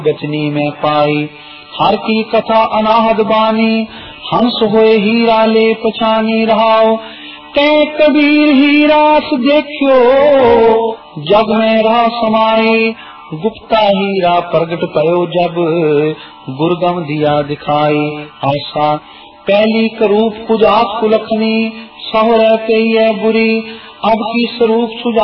गचनी में पाई। हर की कथा अनाहद बानी, हंस होए हीरा ले पछानी रहाओ। तै कबीर हीरास देखियो, जग में रहा समाए। गुप्ता हीरा प्रगट पयो जब, गुरगम दिया दिखाई। आशा पहली करूप कुजात कुलखनी, सहुर कही है बुरी। अब की स्वरूप